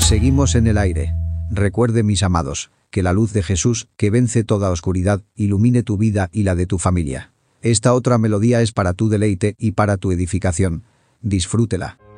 Seguimos en el aire. Recuerde, mis amados, que la luz de Jesús, que vence toda oscuridad, ilumine tu vida y la de tu familia. Esta otra melodía es para tu deleite y para tu edificación. Disfrútela.